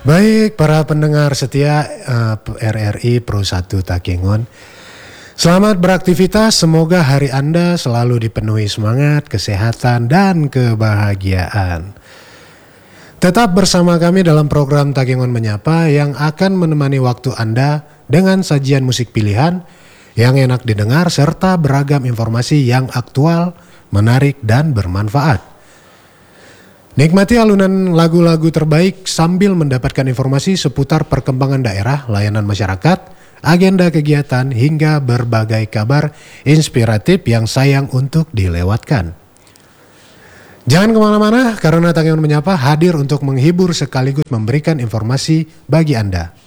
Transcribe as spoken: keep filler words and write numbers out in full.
Baik, para pendengar setia uh, R R I Pro satu Takengon. Selamat beraktivitas, semoga hari Anda selalu dipenuhi semangat, kesehatan, dan kebahagiaan. Tetap bersama kami dalam program Takengon Menyapa yang akan menemani waktu Anda dengan sajian musik pilihan yang enak didengar serta beragam informasi yang aktual, menarik, dan bermanfaat. Nikmati alunan lagu-lagu terbaik sambil mendapatkan informasi seputar perkembangan daerah, layanan masyarakat, agenda kegiatan, hingga berbagai kabar inspiratif yang sayang untuk dilewatkan. Jangan kemana-mana karena Takengon Menyapa hadir untuk menghibur sekaligus memberikan informasi bagi Anda.